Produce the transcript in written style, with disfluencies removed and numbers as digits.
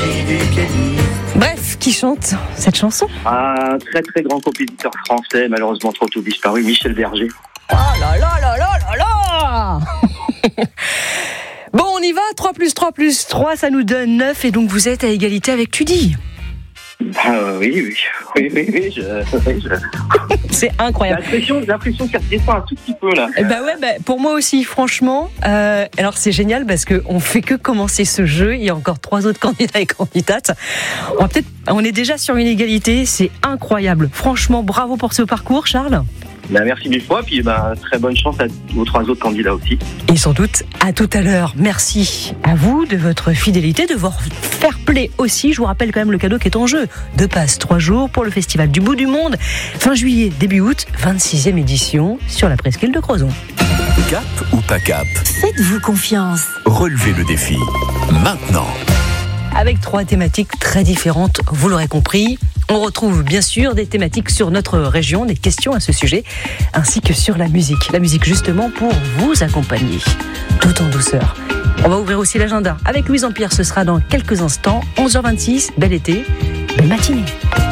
Bref, qui chante cette chanson? Un très très grand compositeur français, malheureusement trop tôt disparu, Michel Berger. Oh là là là là là là. Bon, on y va, 3 plus 3 plus 3, ça nous donne 9, et donc vous êtes à égalité avec Tudy. Oui. C'est incroyable. J'ai l'impression qu'elle redescend un tout petit peu là. Pour moi aussi, franchement. Alors c'est génial parce qu'on fait que commencer ce jeu. Il y a encore 3 autres candidats et candidates. On est déjà sur une égalité. C'est incroyable. Franchement, bravo pour ce parcours, Charles. Merci mille fois, puis très bonne chance aux 3 autres candidats aussi. Et sans doute à tout à l'heure. Merci à vous de votre fidélité, de votre fair play aussi. Je vous rappelle quand même le cadeau qui est en jeu. 2 passes 3 jours pour le Festival du Bout du Monde. Fin juillet, début août, 26e édition sur la presqu'île de Crozon. Cap ou pas cap? Faites-vous confiance. Relevez le défi. Maintenant. Avec 3 thématiques très différentes, vous l'aurez compris. On retrouve bien sûr des thématiques sur notre région, des questions à ce sujet, ainsi que sur la musique. La musique justement pour vous accompagner, tout en douceur. On va ouvrir aussi l'agenda avec Louise Empire, ce sera dans quelques instants, 11h26, bel été, belle matinée.